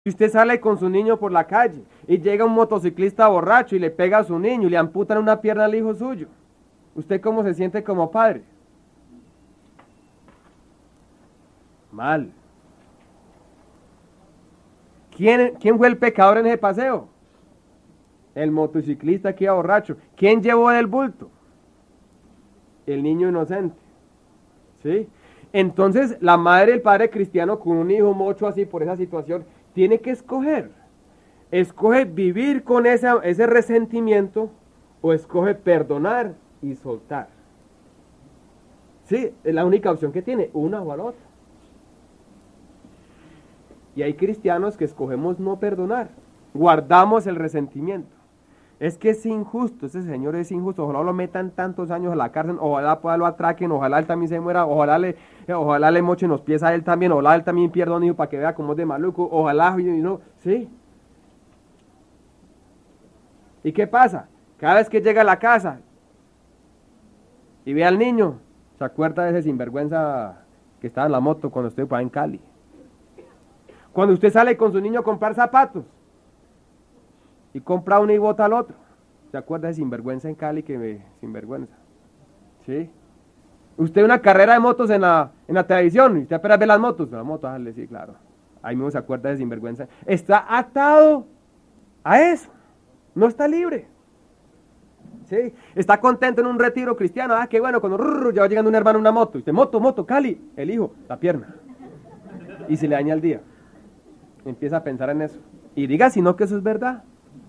Si usted sale con su niño por la calle y llega un motociclista borracho y le pega a su niño y le amputan una pierna al hijo suyo, ¿usted cómo se siente como padre? Mal. ¿Quién fue el pecador en ese paseo? El motociclista que iba borracho. ¿Quién llevó el bulto? El niño inocente. ¿Sí? Entonces, la madre y el padre cristiano con un hijo mocho así por esa situación, tiene que escoger. Escoge vivir con ese resentimiento o escoge perdonar y soltar. Sí, es la única opción que tiene, una o la otra. Y hay cristianos que escogemos no perdonar, guardamos el resentimiento. Es que es injusto, ese señor es injusto, ojalá lo metan tantos años a la cárcel, ojalá lo atraquen, ojalá él también se muera, ojalá le mochen los pies a él también, ojalá él también pierda un hijo para que vea cómo es de maluco, ojalá, ¿sí? ¿Y qué pasa? Cada vez que llega a la casa y ve al niño, se acuerda de ese sinvergüenza que estaba en la moto cuando estuve en Cali. Cuando usted sale con su niño a comprar zapatos y compra uno y bota al otro, ¿se acuerda de sinvergüenza en Cali sinvergüenza? ¿Sí? Usted una carrera de motos en la televisión y usted apenas ve las motos, dale, sí, claro. Ahí mismo se acuerda de sinvergüenza. Está atado a eso, no está libre. ¿Sí? Está contento en un retiro cristiano, qué bueno, cuando ya va llegando un hermano en una moto, y usted, moto, Cali, el hijo, la pierna, y se le daña el día. Empieza a pensar en eso. Y diga si no que eso es verdad.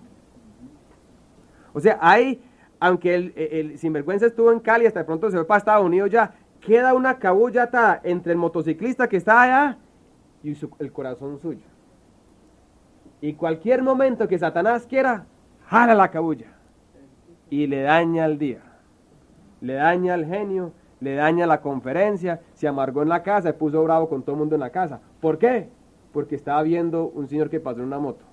O sea, aunque el sinvergüenza estuvo en Cali, hasta de pronto se fue para Estados Unidos ya, queda una cabulla atada entre el motociclista que está allá y el corazón suyo. Y cualquier momento que Satanás quiera, jala la cabulla. Y le daña el día. Le daña el genio, le daña la conferencia, se amargó en la casa, se puso bravo con todo el mundo en la casa. ¿Por qué? Porque estaba viendo un señor que pasó en una moto.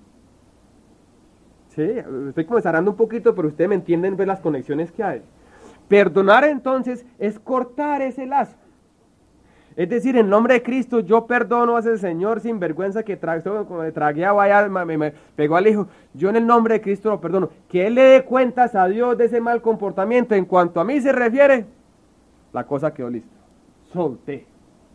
Sí, estoy comenzando un poquito, pero ustedes me entienden ver las conexiones que hay. Perdonar entonces es cortar ese lazo. Es decir, en nombre de Cristo yo perdono a ese señor sin vergüenza que me pegó al hijo. Yo en el nombre de Cristo lo perdono. Que él le dé cuentas a Dios de ese mal comportamiento. En cuanto a mí se refiere, la cosa quedó lista. Solté.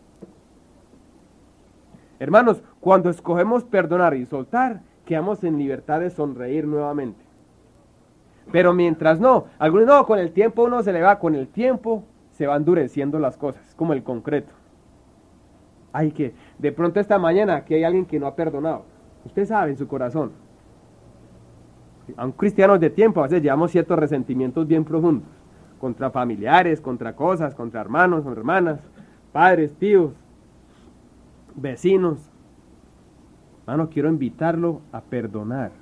Hermanos, cuando escogemos perdonar y soltar, quedamos en libertad de sonreír nuevamente. Pero mientras algunos con el tiempo uno se le va, con el tiempo se va endureciendo las cosas, como el concreto. Que de pronto esta mañana que hay alguien que no ha perdonado. Usted sabe en su corazón. Aun cristianos de tiempo, a veces llevamos ciertos resentimientos bien profundos. Contra familiares, contra cosas, contra hermanos, contra hermanas, padres, tíos, vecinos. Hermano, quiero invitarlo a perdonar.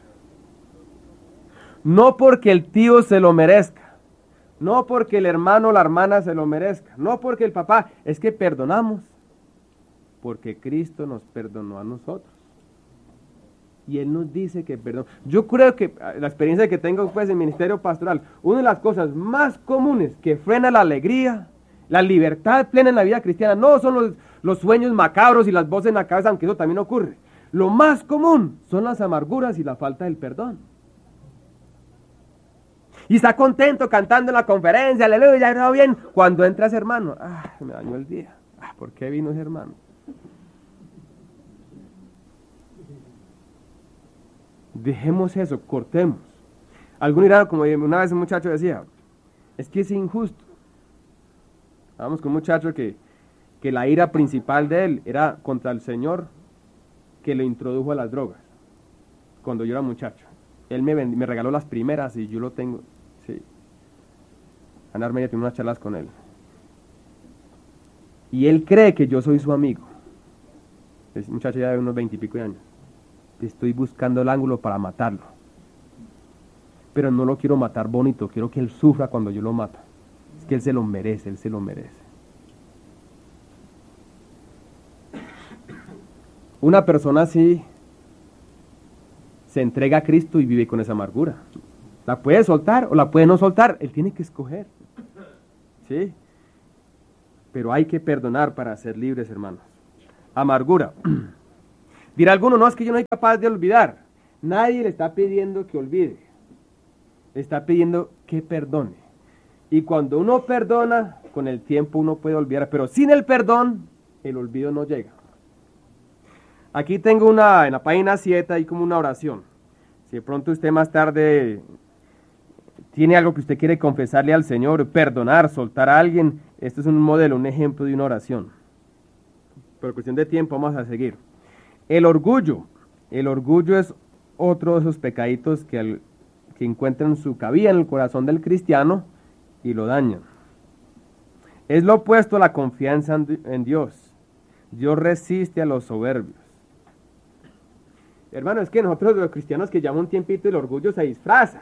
No porque el tío se lo merezca, no porque el hermano o la hermana se lo merezca, no porque el papá, es que perdonamos porque Cristo nos perdonó a nosotros. Y Él nos dice que perdón. Yo creo que la experiencia que tengo pues en ministerio pastoral, una de las cosas más comunes que frena la alegría, la libertad plena en la vida cristiana, no son los sueños macabros y las voces en la cabeza, aunque eso también ocurre. Lo más común son las amarguras y la falta del perdón. Y está contento cantando en la conferencia, aleluya, todo bien. Cuando entra ese hermano, me dañó el día. ¿Por qué vino ese hermano? Dejemos eso, cortemos. Algún irán, como una vez un muchacho decía, es que es injusto. Vamos con un muchacho que la ira principal de él era contra el Señor que le introdujo a las drogas. Cuando yo era muchacho. Él me regaló las primeras y yo lo tengo. Sí. Ana Armedia tiene unas charlas con él. Y él cree que yo soy su amigo. Ese muchacho ya de unos 20 y pico de años. Estoy buscando el ángulo para matarlo. Pero no lo quiero matar bonito, quiero que él sufra cuando yo lo mato. Es que él se lo merece, él se lo merece. Una persona así se entrega a Cristo y vive con esa amargura. La puede soltar o la puede no soltar, él tiene que escoger. ¿Sí? Pero hay que perdonar para ser libres, hermanos. Amargura. Dirá alguno, no, es que yo no soy capaz de olvidar. Nadie le está pidiendo que olvide. Le está pidiendo que perdone. Y cuando uno perdona, con el tiempo uno puede olvidar. Pero sin el perdón, el olvido no llega. Aquí tengo en la página 7, hay como una oración. Si de pronto usted más tarde tiene algo que usted quiere confesarle al Señor, perdonar, soltar a alguien, esto es un modelo, un ejemplo de una oración. Por cuestión de tiempo vamos a seguir. El orgullo es otro de esos pecaditos que encuentran su cabida en el corazón del cristiano y lo dañan. Es lo opuesto a la confianza en Dios. Dios resiste a los soberbios. Hermano, es que nosotros los cristianos que llevamos un tiempito el orgullo se disfraza.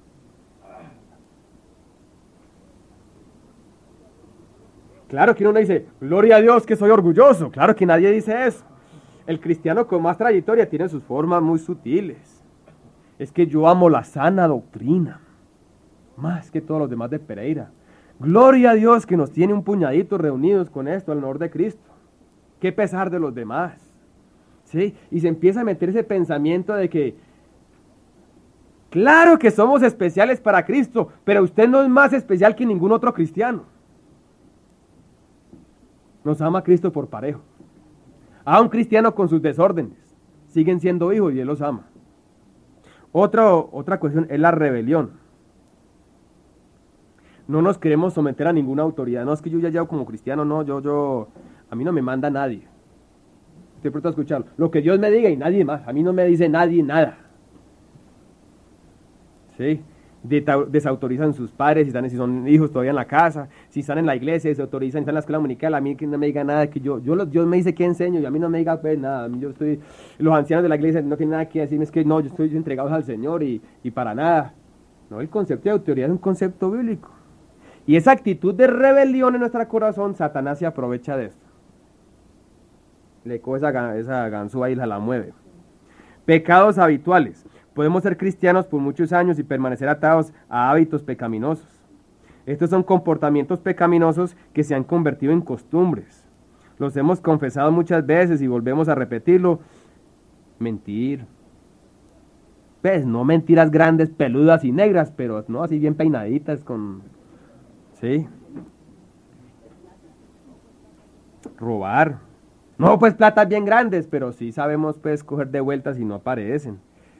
Claro que uno dice, gloria a Dios que soy orgulloso. Claro que nadie dice eso. El cristiano con más trayectoria tiene sus formas muy sutiles. Es que yo amo la sana doctrina, más que todos los demás de Pereira. Gloria a Dios que nos tiene un puñadito reunidos con esto, al honor de Cristo. Qué pesar de los demás. ¿Sí? Y se empieza a meter ese pensamiento de que, claro que somos especiales para Cristo, pero usted no es más especial que ningún otro cristiano. Nos ama Cristo por parejo. A un cristiano con sus desórdenes siguen siendo hijos y Él los ama. Otra cuestión es la rebelión. No nos queremos someter a ninguna autoridad. No es que yo ya llevo como cristiano, no, a mí no me manda nadie. Estoy pronto a escucharlo. Lo que Dios me diga y nadie más. A mí no me dice nadie nada. ¿Sí? Desautorizan sus padres, si son hijos todavía en la casa, si están en la iglesia, desautorizan, están en la escuela dominical, a mí que no me diga nada, que Dios me dice qué enseño y a mí no me diga pues nada, los ancianos de la iglesia no tienen nada que decirme, es que no, yo estoy entregado al Señor y para nada. No, el concepto de autoridad es un concepto bíblico. Y esa actitud de rebelión en nuestro corazón, Satanás se aprovecha de esto. Le coge esa ganzúa y la mueve. Pecados habituales. Podemos ser cristianos por muchos años y permanecer atados a hábitos pecaminosos. Estos son comportamientos pecaminosos que se han convertido en costumbres. Los hemos confesado muchas veces y volvemos a repetirlo. Mentir. Pues no mentiras grandes, peludas y negras, pero no así bien peinaditas con... ¿Sí? Robar. No, pues platas bien grandes, pero sí sabemos pues coger de vueltas y no aparecen.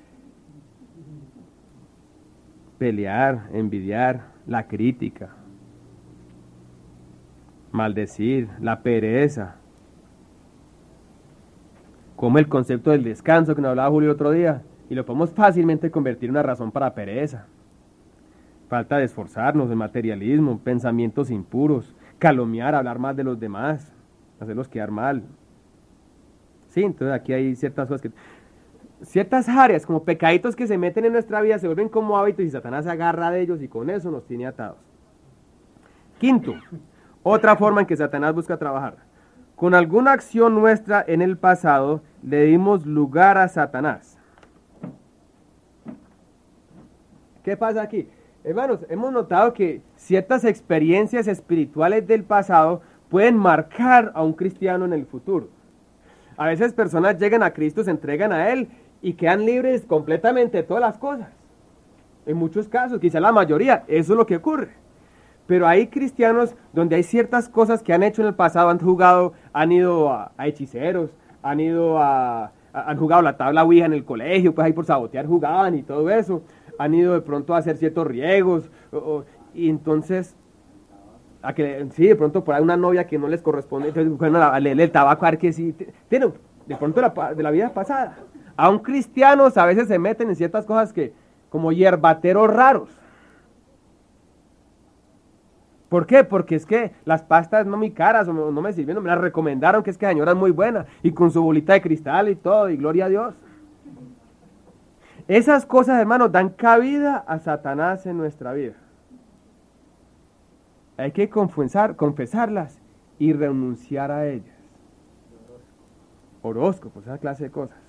Pelear, envidiar, la crítica, maldecir, la pereza, como el concepto del descanso que nos hablaba Julio el otro día, y lo podemos fácilmente convertir en una razón para pereza. Falta de esforzarnos, el materialismo, pensamientos impuros, calumniar, hablar mal de los demás, hacerlos quedar mal. Sí, entonces aquí hay ciertas cosas ciertas áreas, como pecaditos que se meten en nuestra vida, se vuelven como hábitos y Satanás se agarra de ellos y con eso nos tiene atados. Quinto, otra forma en que Satanás busca trabajar. Con alguna acción nuestra en el pasado, le dimos lugar a Satanás. ¿Qué pasa aquí? Hermanos, hemos notado que ciertas experiencias espirituales del pasado pueden marcar a un cristiano en el futuro. A veces personas llegan a Cristo, se entregan a Él y quedan libres completamente de todas las cosas. En muchos casos, quizá la mayoría, eso es lo que ocurre. Pero hay cristianos donde hay ciertas cosas que han hecho en el pasado, han ido a hechiceros, han jugado la tabla Ouija en el colegio, pues ahí por sabotear jugaban y todo eso. Han ido de pronto a hacer ciertos riegos, y entonces, sí, de pronto por ahí una novia que no les corresponde, entonces bueno, a leerle el tabaco, a ver que sí, tiene, de pronto de la vida pasada. Aún cristianos a veces se meten en ciertas cosas como hierbateros raros. ¿Por qué? Porque es que las pastas no muy caras, o no me sirvieron, me las recomendaron, que es que la señora es muy buena, y con su bolita de cristal y todo, y gloria a Dios. Esas cosas, hermanos, dan cabida a Satanás en nuestra vida. Hay que confesarlas y renunciar a ellas. Horóscopos, esa clase de cosas.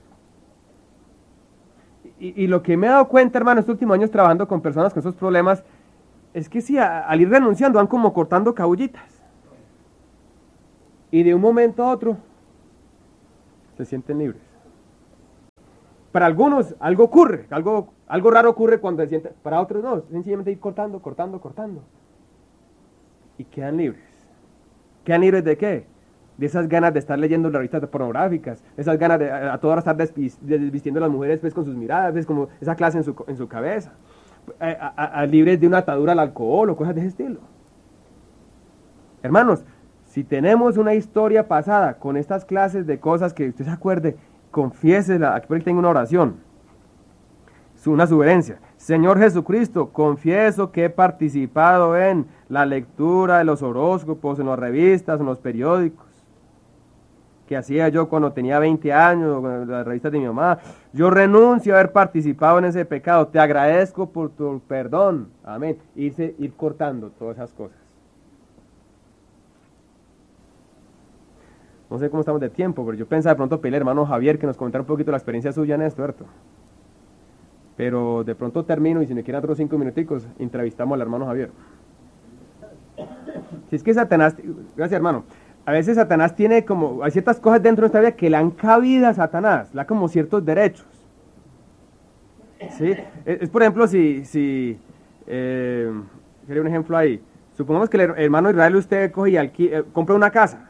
Y lo que me he dado cuenta, hermano, estos últimos años trabajando con personas con esos problemas, es que sí, al ir renunciando van como cortando cabullitas. Y de un momento a otro se sienten libres. Para algunos algo ocurre, algo raro ocurre cuando se sienta, para otros no, sencillamente ir cortando. Y quedan libres. ¿Quedan libres de qué? De esas ganas de estar leyendo las revistas pornográficas, esas ganas de a toda hora estar desvistiendo a las mujeres pues, con sus miradas, pues, como esa clase en su cabeza. Libres de una atadura al alcohol o cosas de ese estilo. Hermanos, si tenemos una historia pasada con estas clases de cosas que usted se acuerde, confiésela. Aquí por ahí tengo una oración, una sugerencia. Señor Jesucristo, confieso que he participado en la lectura de los horóscopos, en las revistas, en los periódicos, que hacía yo cuando tenía 20 años, con las revistas de mi mamá. Yo renuncio a haber participado en ese pecado. Te agradezco por tu perdón. Amén. Ir cortando todas esas cosas. No sé cómo estamos de tiempo, pero yo pensaba de pronto pedirle al hermano Javier que nos comentara un poquito la experiencia suya en esto, ¿cierto? Pero de pronto termino y si me quieren otros 5 minuticos, entrevistamos al hermano Javier. Si es que Satanás, gracias hermano, a veces Satanás tiene como, hay ciertas cosas dentro de nuestra vida que le dan cabida a Satanás, le da como ciertos derechos. ¿Sí? Es por ejemplo, quería un ejemplo ahí. Supongamos que el hermano Israel usted coge y compra una casa.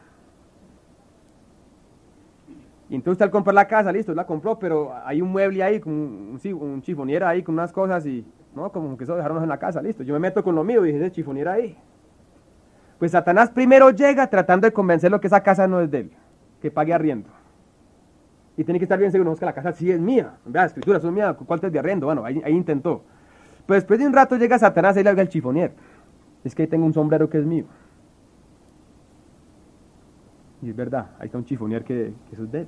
Y entonces usted al comprar la casa, listo, la compró, pero hay un mueble ahí, un chifoniera ahí con unas cosas y, no, como que eso dejaron en la casa, listo. Yo me meto con lo mío y dije, ese chifoniera ahí. Pues Satanás primero llega tratando de convencerlo que esa casa no es de él, que pague arriendo. Y tiene que estar bien seguro, no, es que la casa sí es mía. Vea, escritura, son mía, ¿cuál es de arriendo? Bueno, ahí intentó. Pues después de un rato llega Satanás y le habla al chifonier. Es que ahí tengo un sombrero que es mío. Y es verdad, ahí está un chifonier que eso es de él.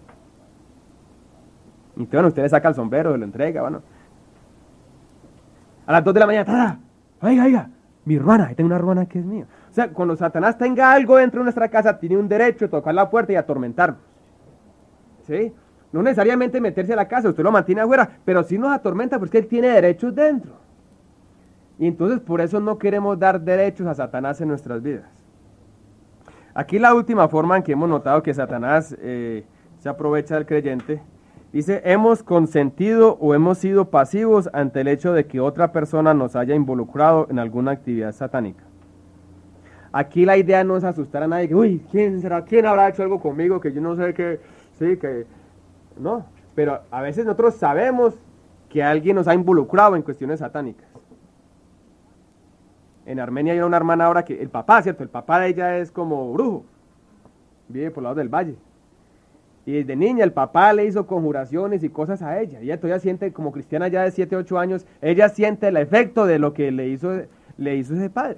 Y entonces, bueno, usted le saca el sombrero, se lo entrega, bueno. A las 2 de la mañana, ¡tada! Oiga, mi ruana, ahí tengo una ruana que es mía. O sea, cuando Satanás tenga algo dentro de nuestra casa, tiene un derecho a tocar la puerta y atormentarnos. ¿Sí? No necesariamente meterse a la casa, usted lo mantiene afuera, pero sí nos atormenta porque él tiene derechos dentro. Y entonces por eso no queremos dar derechos a Satanás en nuestras vidas. Aquí la última forma en que hemos notado que Satanás se aprovecha del creyente, dice, hemos consentido o hemos sido pasivos ante el hecho de que otra persona nos haya involucrado en alguna actividad satánica. Aquí la idea no es asustar a nadie, que, uy, ¿quién será? ¿Quién habrá hecho algo conmigo que yo no sé qué? Sí, que... No, pero a veces nosotros sabemos que alguien nos ha involucrado en cuestiones satánicas. En Armenia hay una hermana ahora que, el papá, ¿cierto? El papá de ella es como brujo, vive por lados del valle. Y desde niña el papá le hizo conjuraciones y cosas a ella. Ella todavía siente, como cristiana ya de 7, 8 años, ella siente el efecto de lo que le hizo ese padre.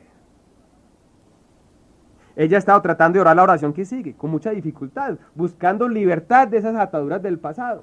Ella ha estado tratando de orar la oración que sigue, con mucha dificultad, buscando libertad de esas ataduras del pasado.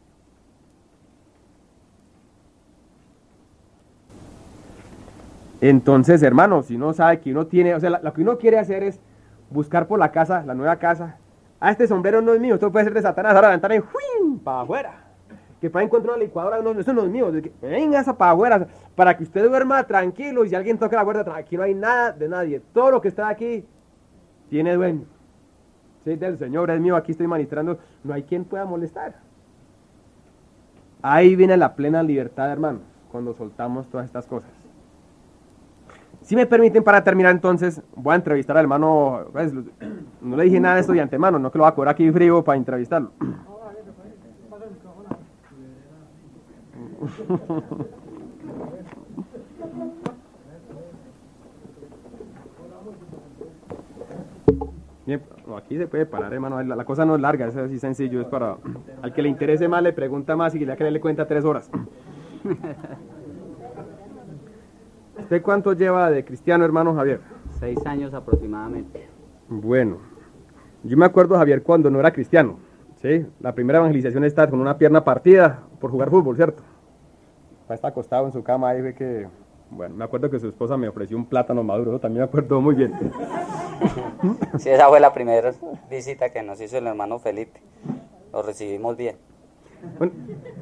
Entonces, hermano, si uno sabe que uno tiene, o sea, lo que uno quiere hacer es buscar por la casa, la nueva casa. Este sombrero no es mío, esto puede ser de Satanás, ahora la ventana y ¡juin! Para afuera. Que para encontrar una licuadora, no, eso no es mío, venga esa para afuera, para que usted duerma tranquilo y si alguien toca la puerta, aquí no hay nada de nadie, todo lo que está aquí tiene dueño. Sí, del Señor, es mío, aquí estoy ministrando, no hay quien pueda molestar. Ahí viene la plena libertad, hermanos, cuando soltamos todas estas cosas. Si me permiten, para terminar entonces, voy a entrevistar al hermano, pues, no le dije nada de esto de antemano, no que lo va a cobrar aquí frío para entrevistarlo. Bien, aquí se puede parar, hermano, la cosa no es larga, es así sencillo, es para, al que le interese más le pregunta más y ya que le cuenta 3 horas. ¿Usted cuánto lleva de cristiano, hermano Javier? 6 años aproximadamente. Bueno, yo me acuerdo, Javier, cuando no era cristiano, ¿sí? La primera evangelización está con una pierna partida por jugar fútbol, ¿cierto? Está acostado en su cama ahí, ve que... Bueno, me acuerdo que su esposa me ofreció un plátano maduro, también me acuerdo muy bien. Sí, esa fue la primera visita que nos hizo el hermano Felipe. Lo recibimos bien. Bueno,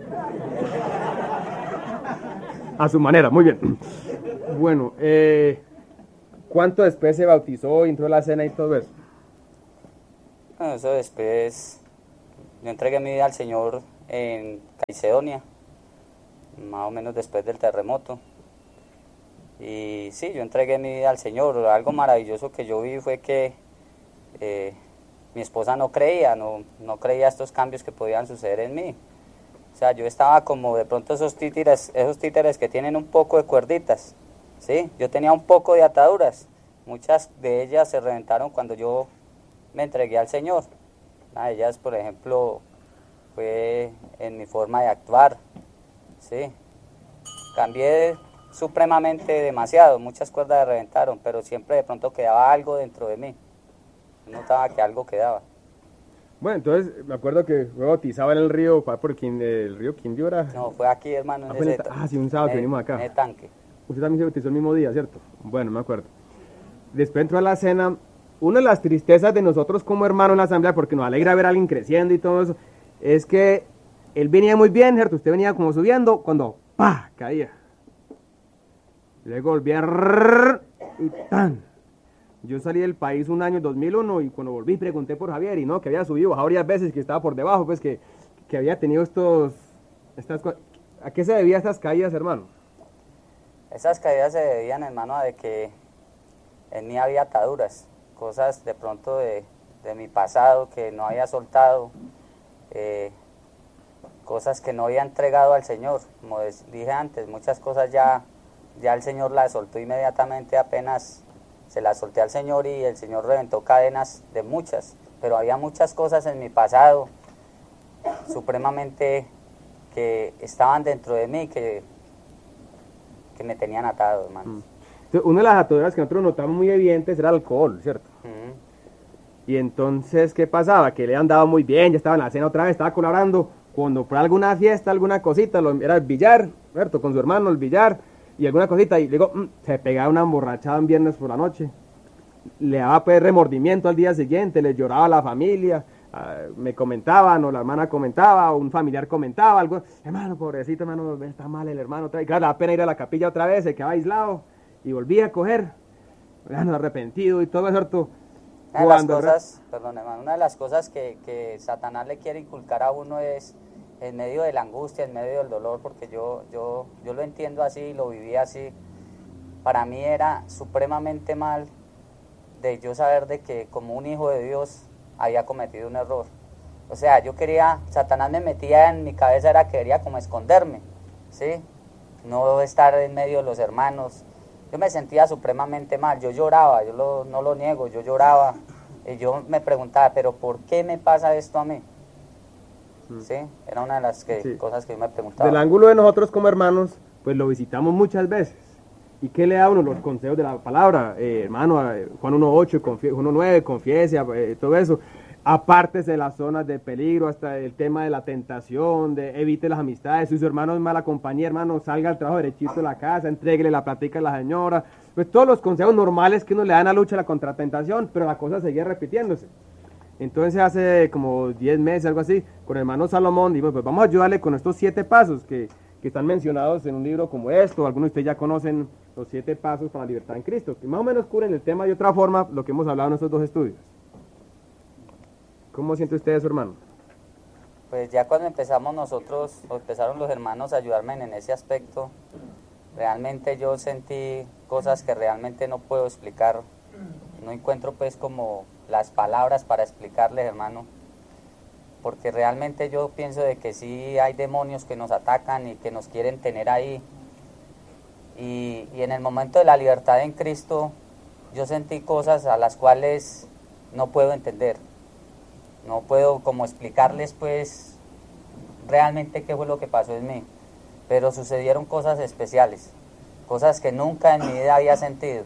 a su manera, muy bien. Bueno, ¿cuánto después se bautizó, entró a la cena y todo eso? Bueno, eso después, yo entregué mi vida al Señor en Caicedonia, más o menos después del terremoto. Y sí, yo entregué mi vida al Señor. Algo maravilloso que yo vi fue que mi esposa no creía estos cambios que podían suceder en mí. O sea, yo estaba como de pronto esos títeres que tienen un poco de cuerditas, ¿sí? Yo tenía un poco de ataduras. Muchas de ellas se reventaron cuando yo me entregué al Señor. Una de ellas, por ejemplo, fue en mi forma de actuar, ¿sí? Cambié supremamente demasiado, muchas cuerdas se reventaron, pero siempre de pronto quedaba algo dentro de mí. Yo notaba que algo quedaba. Bueno, entonces me acuerdo que fue bautizado en el río, por el río Quindío era. No, fue aquí, hermano, sí, un sábado que vinimos acá. En el tanque. Usted también se bautizó el mismo día, ¿cierto? Bueno, me acuerdo. Después entró a la cena. Una de las tristezas de nosotros como hermanos en la asamblea, porque nos alegra ver a alguien creciendo y todo eso, es que él venía muy bien, ¿cierto? Usted venía como subiendo, cuando ¡pa! Caía. Luego volvía y ¡tan! Yo salí del país un año, 2001, y cuando volví pregunté por Javier, y no, que había subido, bajado varias veces, que estaba por debajo, pues que había tenido estas cosas. ¿A qué se debía estas caídas, hermano? Esas caídas se debían, hermano, a de que en mí había ataduras, cosas de pronto de mi pasado que no había soltado, cosas que no había entregado al Señor. Como dije antes, muchas cosas ya el Señor las soltó inmediatamente, apenas se las solté al Señor, y el Señor reventó cadenas de muchas, pero había muchas cosas en mi pasado supremamente que estaban dentro de mí que me tenían atado, hermano. Entonces, una de las ataduras que nosotros notamos muy evidentes era el alcohol, ¿cierto? Y entonces, ¿qué pasaba? Que le andaba muy bien, ya estaba en la cena otra vez, estaba colaborando, cuando por alguna fiesta, alguna cosita, era el billar, ¿cierto? Con su hermano, el billar, y alguna cosita, y luego se pegaba una emborrachada un viernes por la noche, le daba pues remordimiento al día siguiente, le lloraba a la familia, me comentaban, o la hermana comentaba, o un familiar comentaba, algo, hermano, pobrecito, hermano, está mal el hermano, otra vez. Claro, la pena ir a la capilla otra vez, se quedaba aislado, y volvía a coger, arrepentido y todo eso, ¿cierto? Una de las cosas que Satanás le quiere inculcar a uno es en medio de la angustia, en medio del dolor, porque yo lo entiendo así, lo viví así. Para mí era supremamente mal de yo saber de que como un hijo de Dios había cometido un error. O sea, Satanás me metía en mi cabeza, quería como esconderme, ¿sí? No estar en medio de los hermanos. Yo me sentía supremamente mal, yo lloraba, no lo niego, yo lloraba. Y yo me preguntaba, ¿pero por qué me pasa esto a mí? ¿Sí? Era una de las cosas que yo me preguntaba. Del ángulo de nosotros como hermanos, pues lo visitamos muchas veces. ¿Y qué le da uno? Los consejos de la palabra, hermano, Juan 1.8, 1.9, confiese, todo eso. Apártese de las zonas de peligro, hasta el tema de la tentación, evite las amistades. Si su hermano es mala compañía, hermano, salga al trabajo derechito de la casa, entréguele la plática a la señora. Pues todos los consejos normales que uno le dan a lucha contra la tentación, pero la cosa seguía repitiéndose. Entonces hace como 10 meses, algo así, con el hermano Salomón, dijimos, pues vamos a ayudarle con estos 7 pasos que están mencionados en un libro como esto. Algunos de ustedes ya conocen los 7 pasos para la libertad en Cristo, que más o menos cubren el tema de otra forma, lo que hemos hablado en estos 2 estudios. ¿Cómo siente usted eso, hermano? Pues ya cuando empezamos nosotros, o empezaron los hermanos a ayudarme en ese aspecto, realmente yo sentí cosas que realmente no puedo explicar. No encuentro pues como las palabras para explicarles, hermano, porque realmente yo pienso de que sí hay demonios que nos atacan y que nos quieren tener ahí. Y en el momento de la libertad en Cristo, yo sentí cosas a las cuales no puedo entender. No puedo como explicarles pues realmente qué fue lo que pasó en mí, pero sucedieron cosas especiales, cosas que nunca en mi vida había sentido.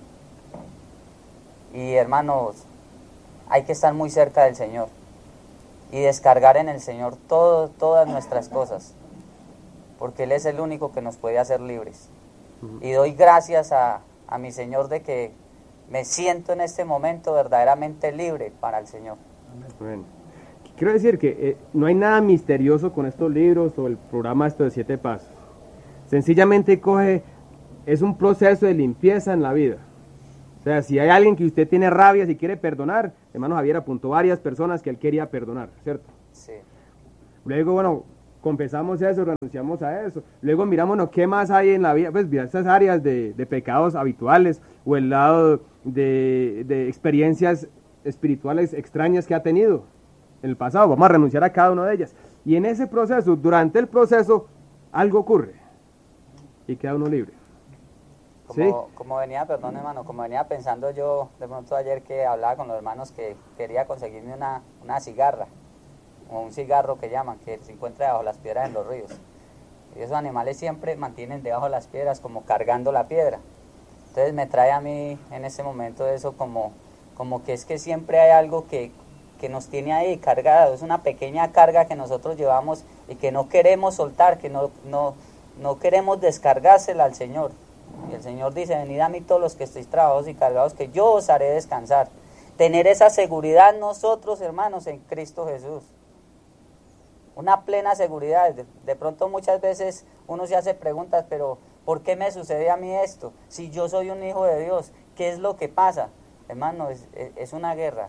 Y hermanos, hay que estar muy cerca del Señor y descargar en el Señor todas nuestras cosas, porque Él es el único que nos puede hacer libres. Y doy gracias a mi Señor de que me siento en este momento verdaderamente libre para el Señor. Bueno. Quiero decir que no hay nada misterioso con estos libros o el programa de 7 pasos. Sencillamente es un proceso de limpieza en la vida. O sea, si hay alguien que usted tiene rabia, si quiere perdonar, hermano Javier apuntó varias personas que él quería perdonar, ¿cierto? Sí. Luego, bueno, confesamos eso, renunciamos a eso. Luego miramos, ¿no?, qué más hay en la vida, pues mira estas áreas de pecados habituales o el lado de experiencias espirituales extrañas que ha tenido en el pasado. Vamos a renunciar a cada una de ellas. Y en ese proceso, durante el proceso, algo ocurre y queda uno libre. Como venía, perdón hermano, como venía pensando yo de pronto ayer que hablaba con los hermanos que quería conseguirme una cigarra, o un cigarro que llaman, que se encuentra debajo de las piedras en los ríos. Y esos animales siempre mantienen debajo de las piedras como cargando la piedra. Entonces me trae a mí en ese momento eso como que es que siempre hay algo que nos tiene ahí cargado, es una pequeña carga que nosotros llevamos y que no queremos soltar, que no queremos descargársela al Señor. Y el Señor dice, venid a mí todos los que estéis trabajados y cargados, que yo os haré descansar. Tener esa seguridad nosotros, hermanos, en Cristo Jesús. Una plena seguridad. De pronto muchas veces uno se hace preguntas, pero ¿por qué me sucede a mí esto? Si yo soy un hijo de Dios, ¿qué es lo que pasa? Hermano, es una guerra.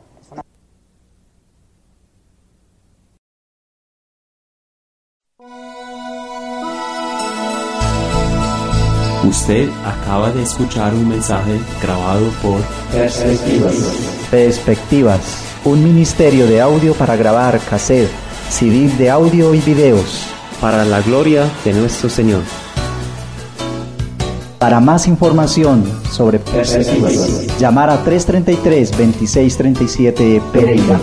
Usted acaba de escuchar un mensaje grabado por Perspectivas, un ministerio de audio para grabar cassette, CD de audio y videos. para la gloria de nuestro Señor. Para más información sobre Perspectivas, llamar a 333-2637 Pereira.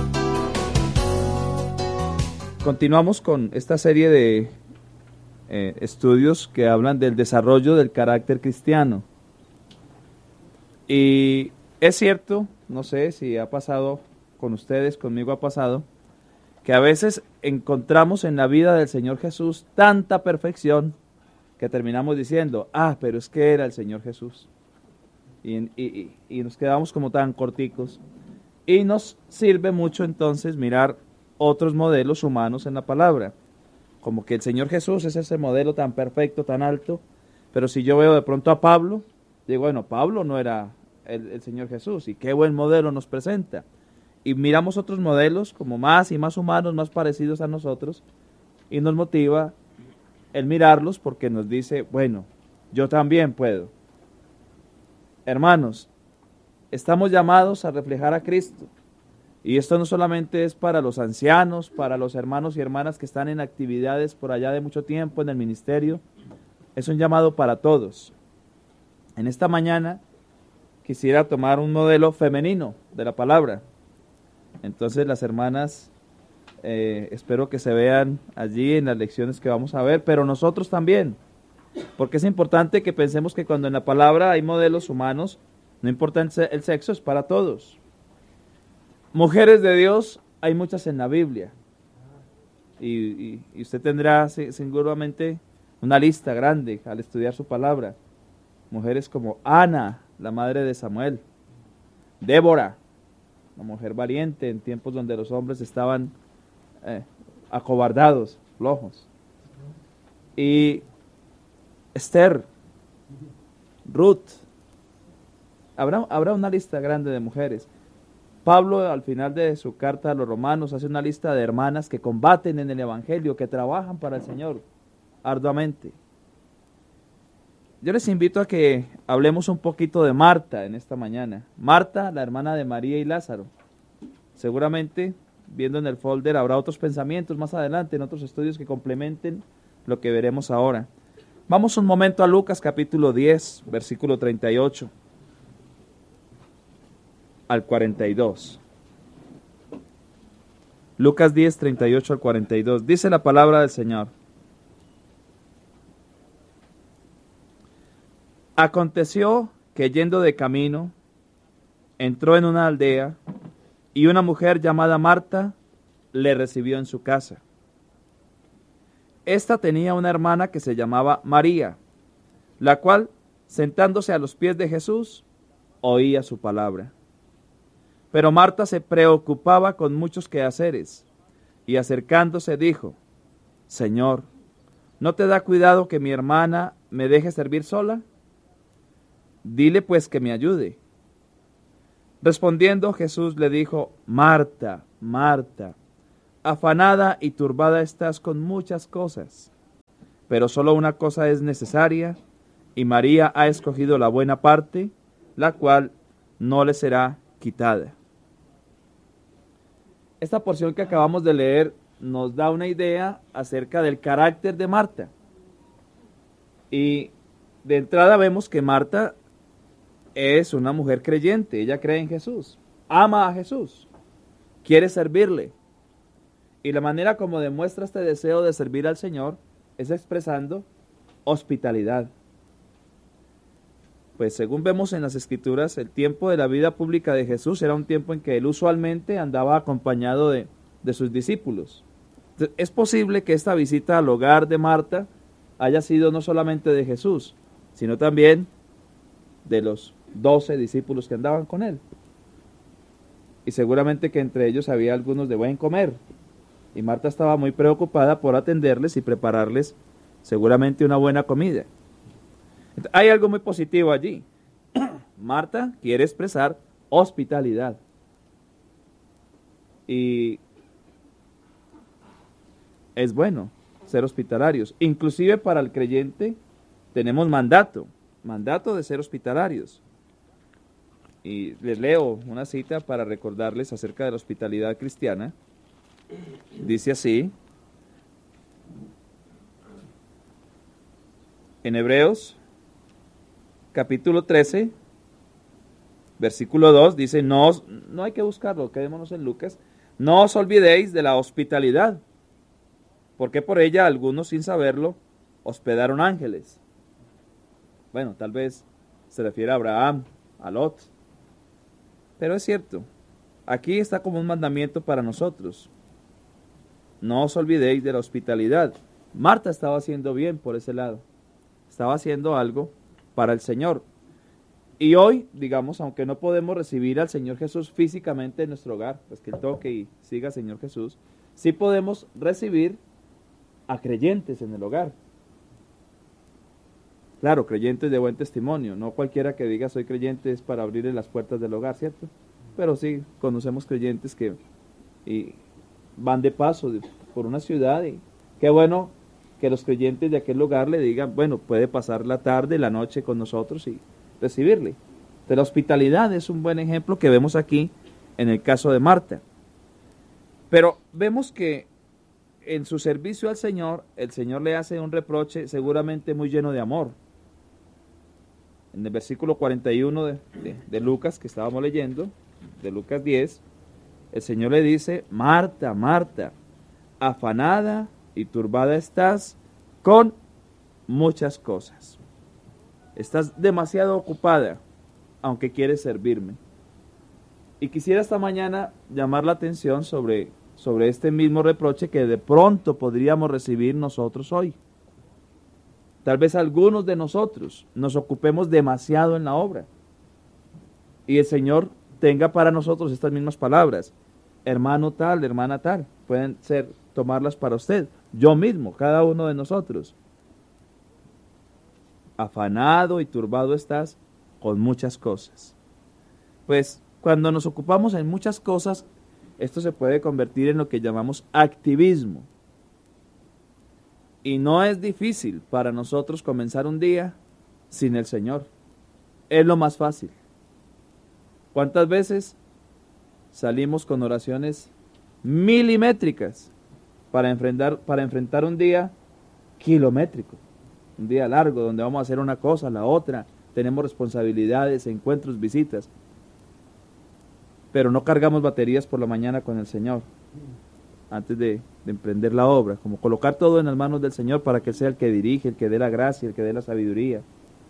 Continuamos con esta serie de estudios que hablan del desarrollo del carácter cristiano. Y es cierto, no sé si ha pasado con ustedes, conmigo ha pasado, que a veces encontramos en la vida del Señor Jesús tanta perfección que terminamos diciendo, pero es que era el Señor Jesús. Y nos quedamos como tan corticos. Y nos sirve mucho entonces mirar otros modelos humanos en la palabra. Como que el Señor Jesús es ese modelo tan perfecto, tan alto, pero si yo veo de pronto a Pablo, digo, bueno, Pablo no era el Señor Jesús, y qué buen modelo nos presenta. Y miramos otros modelos como más y más humanos, más parecidos a nosotros, y nos motiva el mirarlos porque nos dice, bueno, yo también puedo. Hermanos, estamos llamados a reflejar a Cristo. Y esto no solamente es para los ancianos, para los hermanos y hermanas que están en actividades por allá de mucho tiempo en el ministerio, es un llamado para todos. En esta mañana quisiera tomar un modelo femenino de la palabra. Entonces las hermanas, espero que se vean allí en las lecciones que vamos a ver, pero nosotros también, porque es importante que pensemos que cuando en la palabra hay modelos humanos, no importa el sexo, es para todos. Mujeres de Dios, hay muchas en la Biblia. Y usted tendrá seguramente una lista grande al estudiar su palabra. Mujeres como Ana, la madre de Samuel. Débora, una mujer valiente en tiempos donde los hombres estaban acobardados, flojos. Y Esther, Ruth. Habrá una lista grande de mujeres. Pablo, al final de su carta a los romanos, hace una lista de hermanas que combaten en el evangelio, que trabajan para el Señor arduamente. Yo les invito a que hablemos un poquito de Marta en esta mañana. Marta, la hermana de María y Lázaro. Seguramente, viendo en el folder, habrá otros pensamientos más adelante, en otros estudios que complementen lo que veremos ahora. Vamos un momento a Lucas capítulo 10, versículo 38. Al 42. Lucas 10, 38 al 42. Dice la palabra del Señor. Aconteció que yendo de camino, entró en una aldea y una mujer llamada Marta le recibió en su casa. Esta tenía una hermana que se llamaba María, la cual, sentándose a los pies de Jesús, oía su palabra. Pero Marta se preocupaba con muchos quehaceres, y acercándose dijo, Señor, ¿no te da cuidado que mi hermana me deje servir sola? Dile pues que me ayude. Respondiendo Jesús le dijo, Marta, Marta, afanada y turbada estás con muchas cosas, pero solo una cosa es necesaria, y María ha escogido la buena parte, la cual no le será quitada. Esta porción que acabamos de leer nos da una idea acerca del carácter de Marta. Y de entrada vemos que Marta es una mujer creyente, ella cree en Jesús, ama a Jesús, quiere servirle. Y la manera como demuestra este deseo de servir al Señor es expresando hospitalidad. Pues según vemos en las Escrituras, el tiempo de la vida pública de Jesús era un tiempo en que él usualmente andaba acompañado de sus discípulos. Entonces, es posible que esta visita al hogar de Marta haya sido no solamente de Jesús, sino también de los 12 discípulos que andaban con él. Y seguramente que entre ellos había algunos de buen comer. Y Marta estaba muy preocupada por atenderles y prepararles seguramente una buena comida. Hay algo muy positivo allí. Marta quiere expresar hospitalidad. Y es bueno ser hospitalarios. Inclusive para el creyente tenemos mandato de ser hospitalarios. Y les leo una cita para recordarles acerca de la hospitalidad cristiana. Dice así, en Hebreos capítulo 13, versículo 2, dice, no hay que buscarlo, quedémonos en Lucas, no os olvidéis de la hospitalidad, porque por ella algunos sin saberlo hospedaron ángeles. Bueno, tal vez se refiere a Abraham, a Lot, pero es cierto, aquí está como un mandamiento para nosotros. No os olvidéis de la hospitalidad. Marta estaba haciendo bien por ese lado, estaba haciendo algo para el Señor. Y hoy, digamos, aunque no podemos recibir al Señor Jesús físicamente en nuestro hogar, pues que Él toque y siga al Señor Jesús, sí podemos recibir a creyentes en el hogar. Claro, creyentes de buen testimonio, no cualquiera que diga soy creyente es para abrirle las puertas del hogar, ¿cierto? Pero sí, conocemos creyentes que van de paso por una ciudad y qué bueno que los creyentes de aquel lugar le digan, bueno, puede pasar la tarde, la noche con nosotros y recibirle. De la hospitalidad es un buen ejemplo que vemos aquí en el caso de Marta. Pero vemos que en su servicio al Señor, el Señor le hace un reproche seguramente muy lleno de amor. En el versículo 41 de Lucas que estábamos leyendo, de Lucas 10, el Señor le dice, Marta, Marta, afanada y turbada estás con muchas cosas. Estás demasiado ocupada, aunque quieres servirme. Y quisiera esta mañana llamar la atención sobre este mismo reproche que de pronto podríamos recibir nosotros hoy. Tal vez algunos de nosotros nos ocupemos demasiado en la obra. Y el Señor tenga para nosotros estas mismas palabras. Hermano tal, hermana tal. Pueden tomarlas para usted. Yo mismo, cada uno de nosotros. Afanado y turbado estás con muchas cosas. Pues cuando nos ocupamos en muchas cosas, esto se puede convertir en lo que llamamos activismo. Y no es difícil para nosotros comenzar un día sin el Señor. Es lo más fácil. ¿Cuántas veces salimos con oraciones milimétricas para enfrentar un día kilométrico? Un día largo donde vamos a hacer una cosa, la otra. Tenemos responsabilidades, encuentros, visitas. Pero no cargamos baterías por la mañana con el Señor antes de emprender la obra, como colocar todo en las manos del Señor para que Él sea el que dirige, el que dé la gracia, el que dé la sabiduría.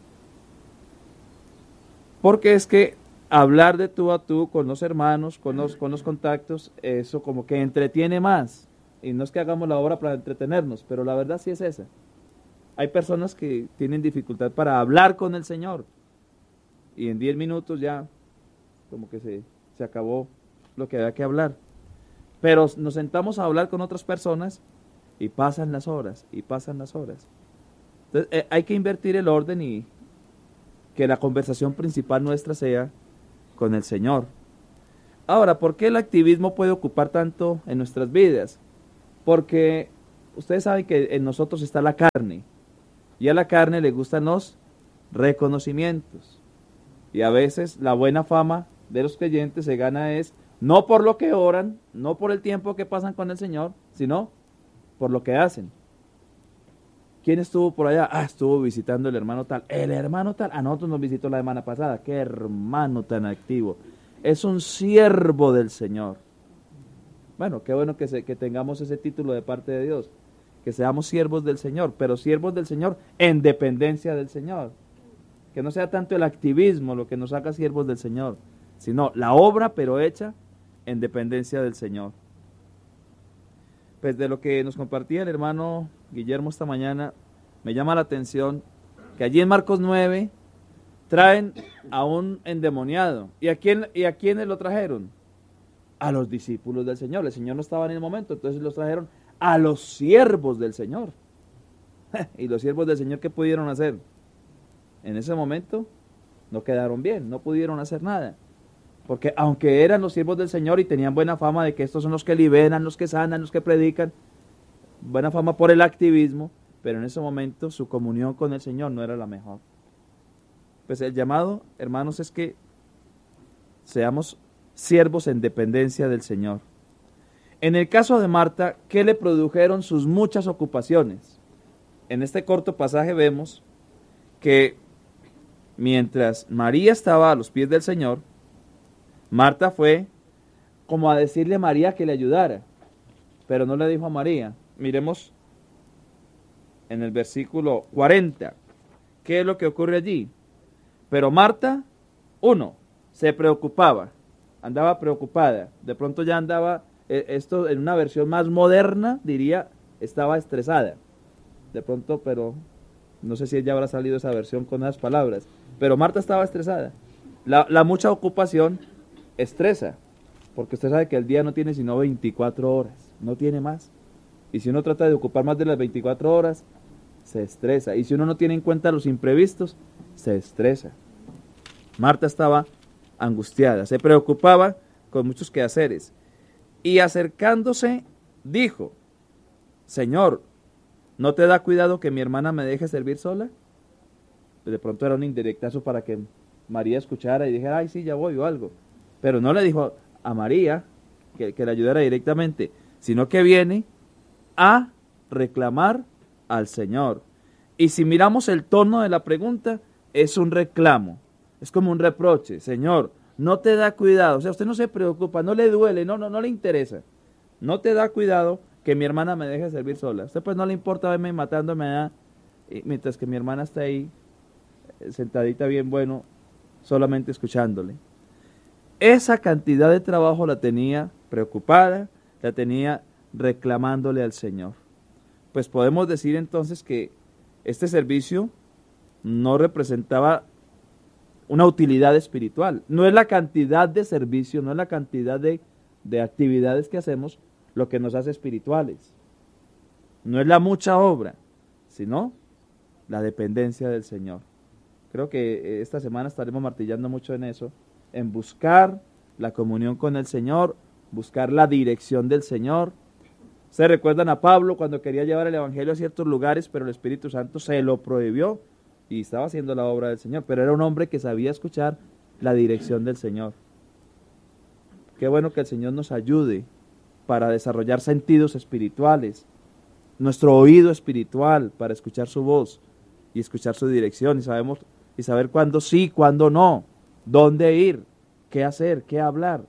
Porque es que hablar de tú a tú con los hermanos, con los contactos, eso como que entretiene más. Y no es que hagamos la obra para entretenernos, pero la verdad sí es esa. Hay personas que tienen dificultad para hablar con el Señor y en 10 minutos ya como que se acabó lo que había que hablar. Pero nos sentamos a hablar con otras personas y pasan las horas, y pasan las horas. Entonces hay que invertir el orden y que la conversación principal nuestra sea con el Señor. Ahora, ¿por qué el activismo puede ocupar tanto en nuestras vidas? Porque ustedes saben que en nosotros está la carne, y a la carne le gustan los reconocimientos. Y a veces la buena fama de los creyentes se gana es no por lo que oran, no por el tiempo que pasan con el Señor, sino por lo que hacen. ¿Quién estuvo por allá? Estuvo visitando el hermano tal. El hermano tal, a nosotros nos visitó la semana pasada. Qué hermano tan activo. Es un siervo del Señor. Bueno, qué bueno que tengamos ese título de parte de Dios. Que seamos siervos del Señor, pero siervos del Señor en dependencia del Señor. Que no sea tanto el activismo lo que nos haga siervos del Señor, sino la obra, pero hecha en dependencia del Señor. Pues de lo que nos compartía el hermano Guillermo esta mañana, me llama la atención que allí en Marcos 9 traen a un endemoniado. ¿Y a quiénes lo trajeron? A los discípulos del Señor. El Señor no estaba en el momento, entonces los trajeron a los siervos del Señor. ¿Y los siervos del Señor qué pudieron hacer? En ese momento no quedaron bien, no pudieron hacer nada. Porque aunque eran los siervos del Señor y tenían buena fama de que estos son los que liberan, los que sanan, los que predican, buena fama por el activismo, pero en ese momento su comunión con el Señor no era la mejor. Pues el llamado, hermanos, es que seamos siervos en dependencia del Señor. En el caso de Marta, ¿qué le produjeron sus muchas ocupaciones? En este corto pasaje vemos que mientras María estaba a los pies del Señor, Marta fue como a decirle a María que le ayudara, pero no le dijo a María. Miremos en el versículo 40, ¿qué es lo que ocurre allí? Pero Marta, se preocupaba, andaba preocupada, de pronto ya andaba, esto en una versión más moderna, diría, estaba estresada, de pronto, pero no sé si ya habrá salido esa versión con esas palabras, pero Marta estaba estresada. La mucha ocupación estresa, porque usted sabe que el día no tiene sino 24 horas, no tiene más. Y si uno trata de ocupar más de las 24 horas, se estresa. Y si uno no tiene en cuenta los imprevistos, se estresa. Marta estaba angustiada, se preocupaba con muchos quehaceres. Y acercándose, dijo, Señor, ¿no te da cuidado que mi hermana me deje servir sola? De pronto era un indirectazo para que María escuchara y dijera, ay, sí, ya voy o algo. Pero no le dijo a María que le ayudara directamente, sino que viene a reclamar al Señor. Y si miramos el tono de la pregunta, es un reclamo, es como un reproche. Señor, no te da cuidado, o sea, usted no se preocupa, no le duele, no le interesa. No te da cuidado que mi hermana me deje servir sola. A usted pues no le importa verme matándome mientras que mi hermana está ahí sentadita bien bueno, solamente escuchándole. Esa cantidad de trabajo la tenía preocupada, la tenía reclamándole al Señor. Pues podemos decir entonces que este servicio no representaba una utilidad espiritual. No es la cantidad de servicio, no es la cantidad de actividades que hacemos lo que nos hace espirituales. No es la mucha obra, sino la dependencia del Señor. Creo que esta semana estaremos martillando mucho en eso, en buscar la comunión con el Señor, buscar la dirección del Señor. ¿Se recuerdan a Pablo cuando quería llevar el Evangelio a ciertos lugares, pero el Espíritu Santo se lo prohibió y estaba haciendo la obra del Señor? Pero era un hombre que sabía escuchar la dirección del Señor. Qué bueno que el Señor nos ayude para desarrollar sentidos espirituales, nuestro oído espiritual para escuchar su voz y escuchar su dirección y saber cuándo sí, cuándo no, dónde ir, qué hacer, qué hablar.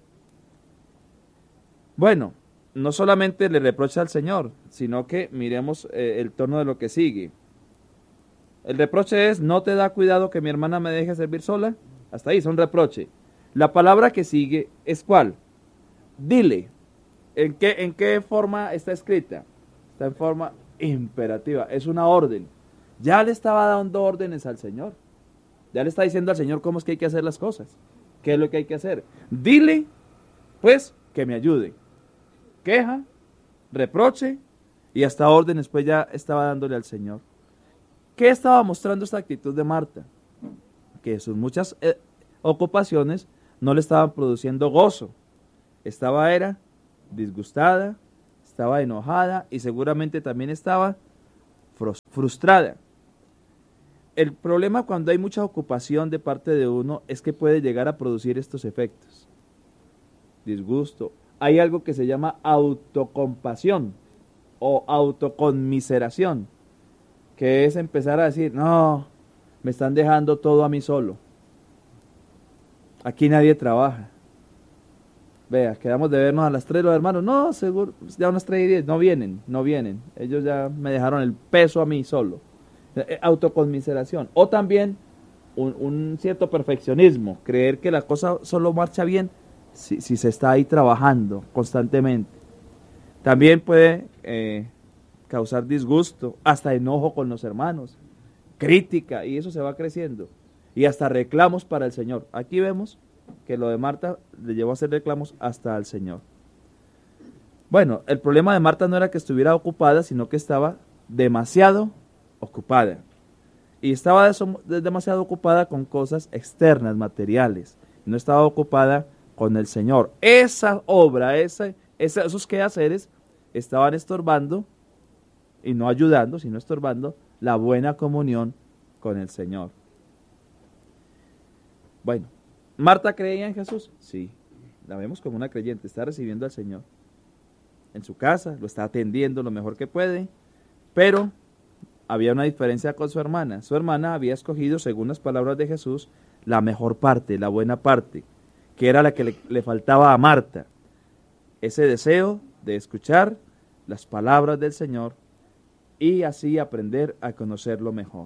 Bueno, no solamente le reprocha al Señor, sino que miremos el tono de lo que sigue. El reproche es, ¿no te da cuidado que mi hermana me deje servir sola? Hasta ahí, es un reproche. La palabra que sigue es ¿cuál? Dile. ¿En qué forma está escrita? Está en forma imperativa, es una orden. Ya le estaba dando órdenes al Señor. Ya le está diciendo al Señor cómo es que hay que hacer las cosas. ¿Qué es lo que hay que hacer? Dile, pues, que me ayude. Queja, reproche y hasta órdenes, pues ya estaba dándole al Señor. ¿Qué estaba mostrando esta actitud de Marta? Que sus muchas ocupaciones no le estaban produciendo gozo. Era disgustada, estaba enojada y seguramente también estaba frustrada. El problema cuando hay mucha ocupación de parte de uno es que puede llegar a producir estos efectos. Disgusto. Hay algo que se llama autocompasión o autoconmiseración, que es empezar a decir, no, me están dejando todo a mí solo. Aquí nadie trabaja. Vea, quedamos de vernos a las 3 los hermanos. No, seguro, ya unas 3:10, no vienen. Ellos ya me dejaron el peso a mí solo. Autoconmiseración. O también un cierto perfeccionismo, creer que la cosa solo marcha bien si se está ahí trabajando constantemente. También puede causar disgusto, hasta enojo con los hermanos, crítica, y eso se va creciendo. Y hasta reclamos para el Señor. Aquí vemos que lo de Marta le llevó a hacer reclamos hasta al Señor. Bueno, el problema de Marta no era que estuviera ocupada, sino que estaba demasiado ocupada. Y estaba demasiado ocupada con cosas externas, materiales. No estaba ocupada con el Señor. Esa obra, esos quehaceres estaban estorbando, y no ayudando, sino estorbando la buena comunión con el Señor. Bueno, ¿Marta creía en Jesús? Sí, la vemos como una creyente, está recibiendo al Señor en su casa, lo está atendiendo lo mejor que puede, pero había una diferencia con su hermana. Su hermana había escogido, según las palabras de Jesús, la mejor parte, la buena parte, que era la que le faltaba a Marta. Ese deseo de escuchar las palabras del Señor y así aprender a conocerlo mejor.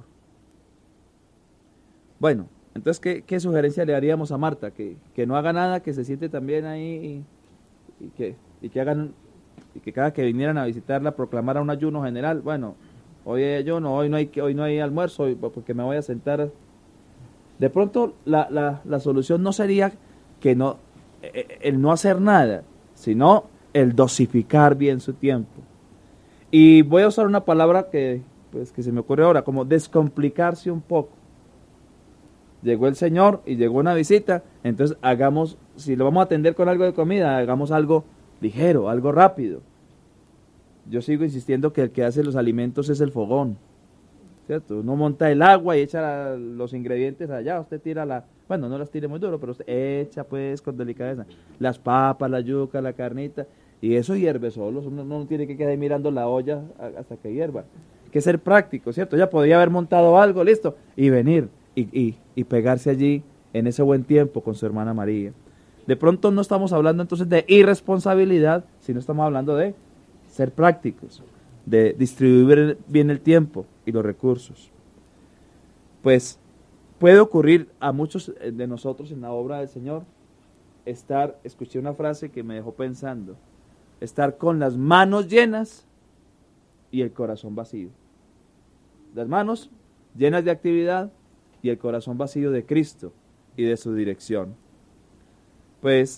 Bueno, entonces, ¿qué sugerencia le daríamos a Marta? Que no haga nada, que se siente también ahí y que cada que vinieran a visitarla proclamara un ayuno general. Bueno, hoy hay ayuno, hoy no hay almuerzo, porque me voy a sentar. De pronto la solución no sería el no hacer nada, sino el dosificar bien su tiempo. Y voy a usar una palabra que se me ocurre ahora, como descomplicarse un poco. Llegó el Señor y llegó una visita, entonces si lo vamos a atender con algo de comida, hagamos algo ligero, algo rápido. Yo sigo insistiendo que el que hace los alimentos es el fogón, ¿cierto? Uno monta el agua y echa los ingredientes allá, usted tira bueno, no las tire muy duro, pero usted echa pues con delicadeza las papas, la yuca, la carnita, y eso hierve solo, uno no tiene que quedar mirando la olla hasta que hierva. Hay que ser práctico, ¿cierto? Ya podría haber montado algo, listo, y venir y pegarse allí en ese buen tiempo con su hermana María. De pronto no estamos hablando entonces de irresponsabilidad, sino estamos hablando de ser prácticos, de distribuir bien el tiempo y los recursos. Pues puede ocurrir a muchos de nosotros en la obra del Señor escuché una frase que me dejó pensando, estar con las manos llenas y el corazón vacío. Las manos llenas de actividad y el corazón vacío de Cristo y de su dirección. Pues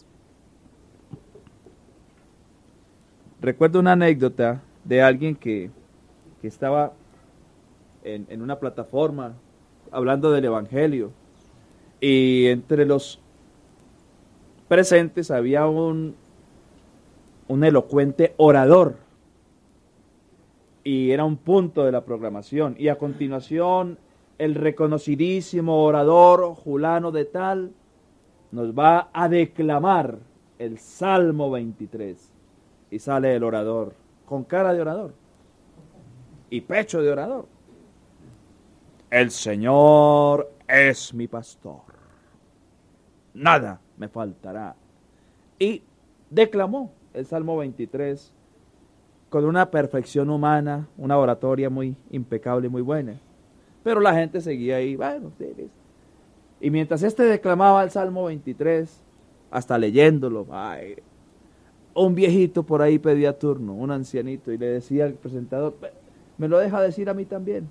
recuerdo una anécdota de alguien que estaba en una plataforma hablando del Evangelio, y entre los presentes había un elocuente orador, y era un punto de la programación, y a continuación el reconocidísimo orador Julano de tal nos va a declamar el Salmo 23, y sale el orador con cara de orador y pecho de orador. El Señor es mi pastor, nada me faltará. Y declamó el Salmo 23 con una perfección humana, una oratoria muy impecable y muy buena. Pero la gente seguía ahí, bueno, sí. Y mientras declamaba el Salmo 23, hasta leyéndolo, un viejito por ahí pedía turno, un ancianito, y le decía al presentador, ¿me lo deja decir a mí también?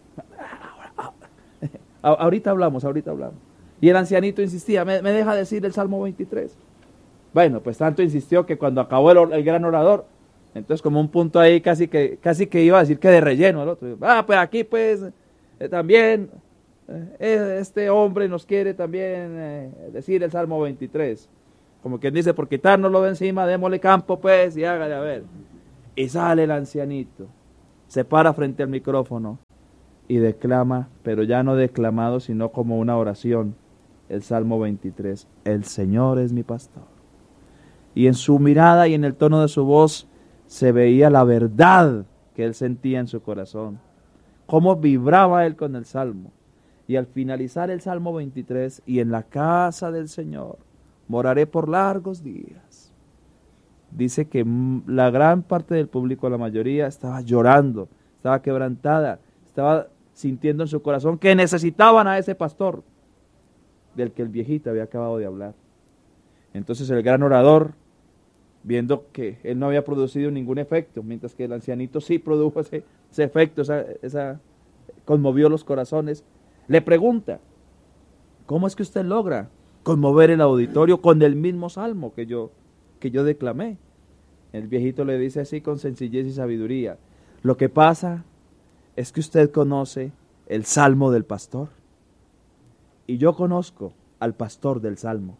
Ahorita hablamos. Y el ancianito insistía, ¿me deja decir el Salmo 23? Bueno, pues tanto insistió que cuando acabó el gran orador, entonces como un punto ahí casi que iba a decir que de relleno el otro. Pues aquí pues también este hombre nos quiere también decir el Salmo 23. Como quien dice, por quitárnoslo de encima, démosle campo pues y hágale a ver. Y sale el ancianito, se para frente al micrófono y declama, pero ya no declamado, sino como una oración, el Salmo 23. El Señor es mi pastor. Y en su mirada y en el tono de su voz se veía la verdad que él sentía en su corazón. Cómo vibraba él con el Salmo. Y al finalizar el Salmo 23, y en la casa del Señor moraré por largos días. Dice que la gran parte del público, la mayoría, estaba llorando, estaba quebrantada, estaba sintiendo en su corazón que necesitaban a ese pastor del que el viejito había acabado de hablar. Entonces el gran orador, viendo que él no había producido ningún efecto, mientras que el ancianito sí produjo ese efecto, conmovió los corazones, le pregunta, ¿cómo es que usted logra conmover el auditorio con el mismo salmo que yo declamé? El viejito le dice así con sencillez y sabiduría, lo que pasa es que usted conoce el salmo del pastor y yo conozco al pastor del salmo.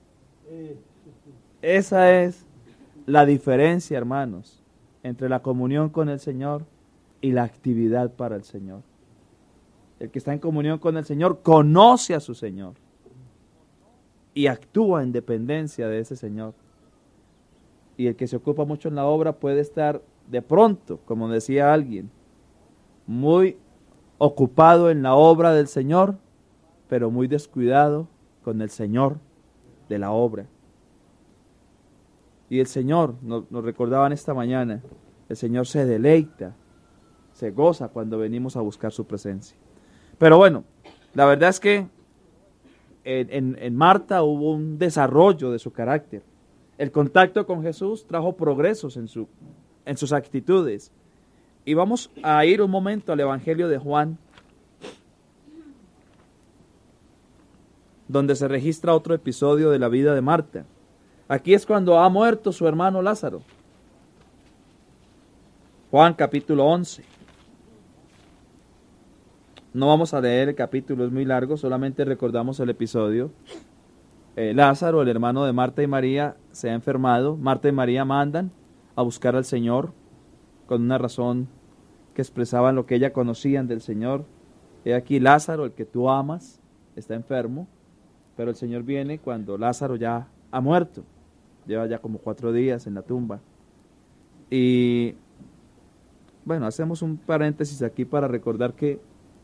Esa es la diferencia, hermanos, entre la comunión con el Señor y la actividad para el Señor. El que está en comunión con el Señor conoce a su Señor y actúa en dependencia de ese Señor. Y el que se ocupa mucho en la obra puede estar de pronto, como decía alguien, muy ocupado en la obra del Señor, pero muy descuidado con el Señor de la obra. Y el Señor, nos recordaban esta mañana, el Señor se deleita, se goza cuando venimos a buscar su presencia. Pero bueno, la verdad es que en Marta hubo un desarrollo de su carácter. El contacto con Jesús trajo progresos en sus actitudes. Y vamos a ir un momento al Evangelio de Juan, donde se registra otro episodio de la vida de Marta. Aquí es cuando ha muerto su hermano Lázaro. Juan capítulo 11. No vamos a leer el capítulo, es muy largo, solamente recordamos el episodio. Lázaro, el hermano de Marta y María, se ha enfermado. Marta y María mandan a buscar al Señor con una razón que expresaban lo que ella conocían del Señor. He aquí Lázaro, el que tú amas, está enfermo, pero el Señor viene cuando Lázaro ya ha muerto. Lleva ya como 4 días en la tumba. Y bueno, hacemos un paréntesis aquí para recordar que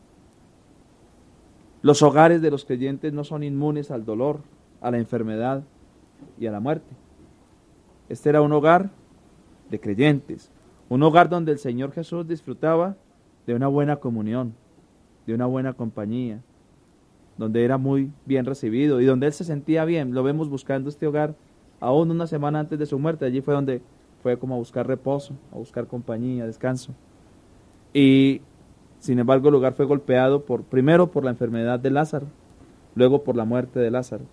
los hogares de los creyentes no son inmunes al dolor, a la enfermedad y a la muerte. Este era un hogar de creyentes, un hogar donde el Señor Jesús disfrutaba de una buena comunión, de una buena compañía, donde era muy bien recibido y donde él se sentía bien. Lo vemos buscando este hogar aún una semana antes de su muerte. Allí fue donde fue como a buscar reposo, a buscar compañía, descanso. Y sin embargo el lugar fue golpeado primero por la enfermedad de Lázaro, luego por la muerte de Lázaro.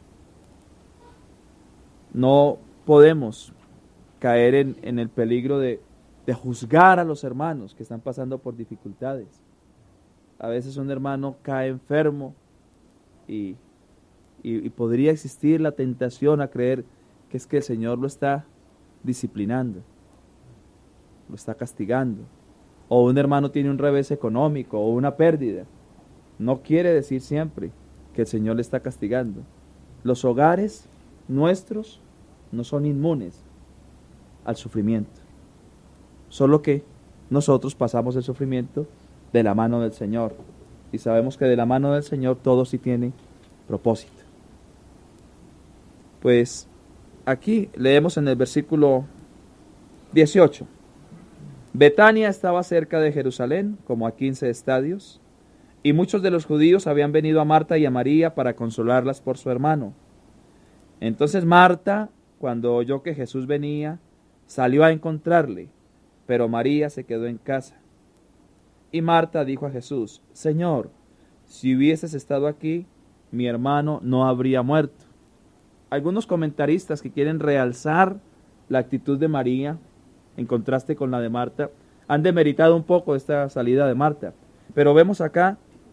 No podemos caer en el peligro de juzgar a los hermanos que están pasando por dificultades. A veces un hermano cae enfermo y podría existir la tentación a creer que es que el Señor lo está disciplinando, lo está castigando. O un hermano tiene un revés económico o una pérdida. No quiere decir siempre que el Señor le está castigando. Los hogares nuestros no son inmunes al sufrimiento. Solo que nosotros pasamos el sufrimiento de la mano del Señor. Y sabemos que de la mano del Señor todo sí tiene propósito. Pues aquí leemos en el versículo 18. Betania estaba cerca de Jerusalén, como a 15 estadios, y muchos de los judíos habían venido a Marta y a María para consolarlas por su hermano. Entonces Marta, cuando oyó que Jesús venía, salió a encontrarle, pero María se quedó en casa. Y Marta dijo a Jesús, Señor, si hubieses estado aquí, mi hermano no habría muerto. Algunos comentaristas que quieren realzar la actitud de María, en contraste con la de Marta, han demeritado un poco esta salida de Marta. Pero vemos acá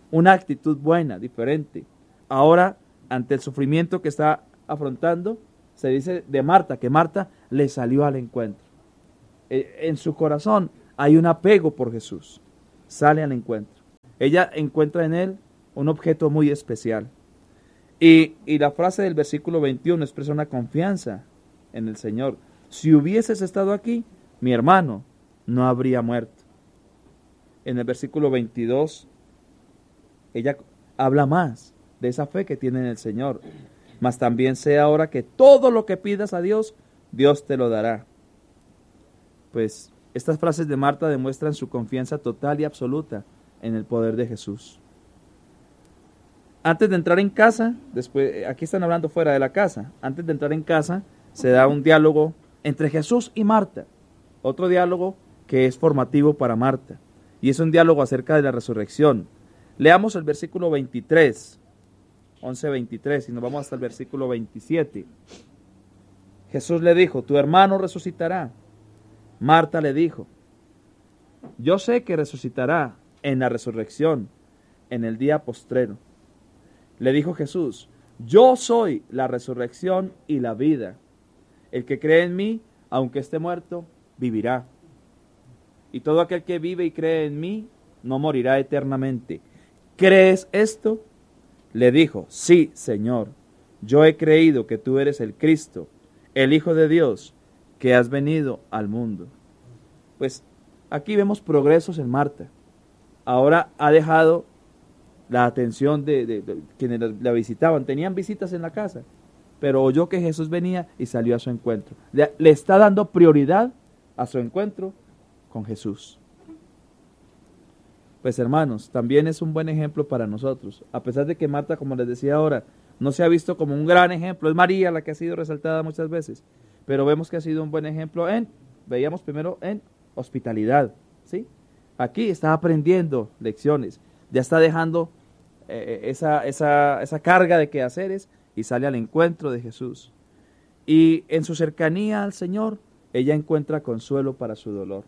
una actitud buena, diferente. Ahora, ante el sufrimiento que está afrontando, se dice de Marta, que Marta le salió al encuentro. En su corazón hay un apego por Jesús, sale al encuentro. Ella encuentra en él un objeto muy especial. Y la frase del versículo 21 expresa una confianza en el Señor. Si hubieses estado aquí, mi hermano no habría muerto. En el versículo 22, ella habla más de esa fe que tiene en el Señor. Mas también sé ahora que todo lo que pidas a Dios, Dios te lo dará. Pues estas frases de Marta demuestran su confianza total y absoluta en el poder de Jesús. Antes de entrar en casa, después, aquí están hablando fuera de la casa, antes de entrar en casa se da un diálogo entre Jesús y Marta, otro diálogo que es formativo para Marta, y es un diálogo acerca de la resurrección. Leamos el versículo 23, 11:23, y nos vamos hasta el versículo 27. Jesús le dijo, tu hermano resucitará. Marta le dijo, yo sé que resucitará en la resurrección, en el día postrero. Le dijo Jesús, yo soy la resurrección y la vida. El que cree en mí, aunque esté muerto, vivirá. Y todo aquel que vive y cree en mí, no morirá eternamente. ¿Crees esto? Le dijo, sí, Señor, yo he creído que tú eres el Cristo, el Hijo de Dios, que has venido al mundo. Pues aquí vemos progresos en Marta. Ahora ha dejado la atención de quienes la visitaban. Tenían visitas en la casa, pero oyó que Jesús venía y salió a su encuentro. Le está dando prioridad a su encuentro con Jesús. Pues hermanos, también es un buen ejemplo para nosotros. A pesar de que Marta, como les decía ahora, no se ha visto como un gran ejemplo, es María la que ha sido resaltada muchas veces, pero vemos que ha sido un buen ejemplo veíamos primero en hospitalidad, ¿sí? Aquí está aprendiendo lecciones, ya está dejando esa carga de quehaceres y sale al encuentro de Jesús. Y en su cercanía al Señor, ella encuentra consuelo para su dolor.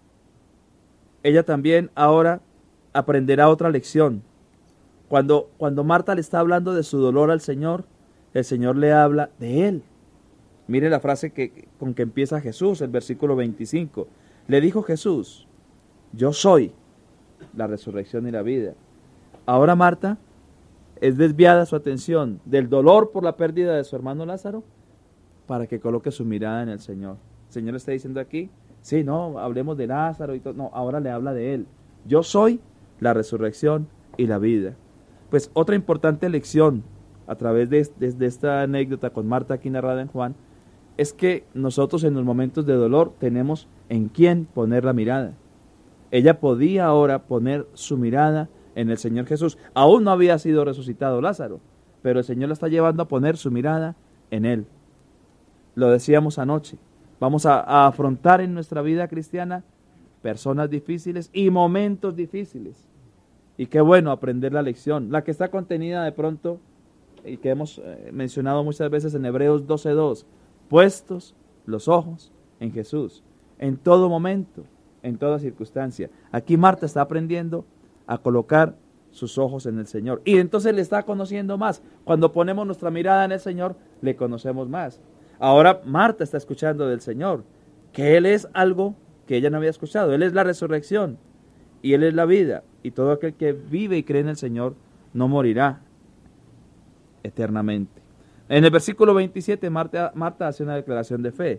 Ella también ahora aprenderá otra lección. Cuando Marta le está hablando de su dolor al Señor, el Señor le habla de Él. Mire la frase con que empieza Jesús, el versículo 25. Le dijo Jesús, yo soy la resurrección y la vida. Ahora Marta es desviada su atención del dolor por la pérdida de su hermano Lázaro para que coloque su mirada en el Señor. El Señor está diciendo aquí, sí, no, hablemos de Lázaro y todo. No, ahora le habla de Él. Yo soy la resurrección y la vida. Pues otra importante lección a través de esta anécdota con Marta aquí narrada en Juan es que nosotros en los momentos de dolor tenemos en quién poner la mirada. Ella podía ahora poner su mirada en el Señor Jesús. Aún no había sido resucitado Lázaro, pero el Señor la está llevando a poner su mirada en Él. Lo decíamos anoche, vamos a afrontar en nuestra vida cristiana personas difíciles y momentos difíciles. Y qué bueno aprender la lección, la que está contenida de pronto y que hemos mencionado muchas veces en Hebreos 12:2, puestos los ojos en Jesús, en todo momento, en toda circunstancia. Aquí Marta está aprendiendo a colocar sus ojos en el Señor y entonces le está conociendo más. Cuando ponemos nuestra mirada en el Señor, le conocemos más. Ahora Marta está escuchando del Señor, que Él es algo que ella no había escuchado. Él es la resurrección y Él es la vida. Y todo aquel que vive y cree en el Señor no morirá eternamente. En el versículo 27, Marta hace una declaración de fe.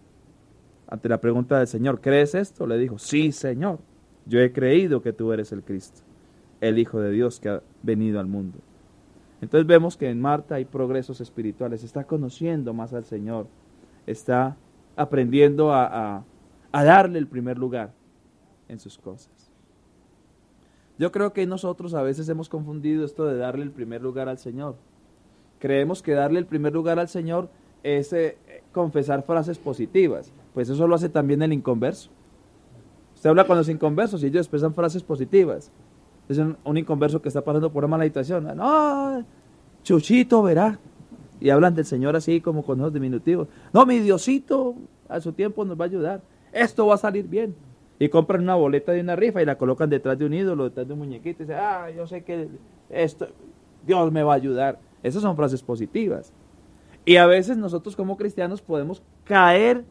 Ante la pregunta del Señor, ¿crees esto? Le dijo, sí, Señor, yo he creído que tú eres el Cristo, el Hijo de Dios que ha venido al mundo. Entonces vemos que en Marta hay progresos espirituales, está conociendo más al Señor, está aprendiendo a darle el primer lugar en sus cosas. Yo creo que nosotros a veces hemos confundido esto de darle el primer lugar al Señor. Creemos que darle el primer lugar al Señor es confesar frases positivas. Pues eso lo hace también el inconverso. Usted habla con los inconversos y ellos expresan frases positivas. Es un inconverso que está pasando por una mala situación. No, Chuchito verá. Y hablan del Señor así como con ojos diminutivos. No, mi Diosito a su tiempo nos va a ayudar. Esto va a salir bien. Y compran una boleta de una rifa y la colocan detrás de un ídolo, detrás de un muñequito, y dicen, yo sé que esto, Dios me va a ayudar. Esas son frases positivas. Y a veces nosotros como cristianos podemos caer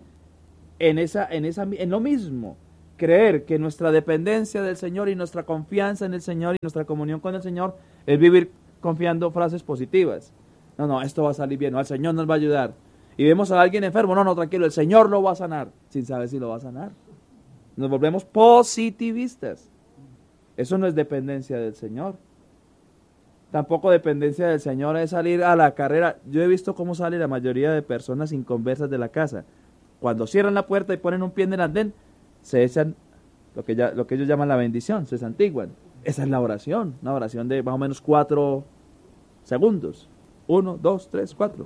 en lo mismo. Creer que nuestra dependencia del Señor y nuestra confianza en el Señor y nuestra comunión con el Señor es vivir confiando frases positivas. No, esto va a salir bien, no, el Señor nos va a ayudar. Y vemos a alguien enfermo, no, tranquilo, el Señor lo va a sanar, sin saber si lo va a sanar. Nos volvemos positivistas. Eso no es dependencia del Señor. Tampoco dependencia del Señor es salir a la carrera. Yo he visto cómo sale la mayoría de personas inconversas de la casa. Cuando cierran la puerta y ponen un pie en el andén, se echan lo que ellos llaman la bendición, se santiguan. Esa es la oración, una oración de más o menos 4 segundos. 1, 2, 3, 4.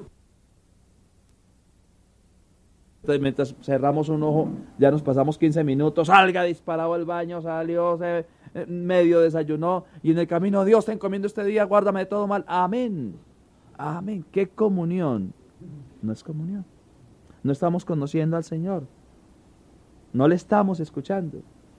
Entonces, mientras cerramos un ojo, ya nos pasamos 15 minutos, salga disparado al baño, salió, medio desayunó, y en el camino, Dios te encomiendo este día, guárdame de todo mal. Amén. Amén. ¿Qué comunión? No es comunión. No estamos conociendo al Señor. No le estamos escuchando.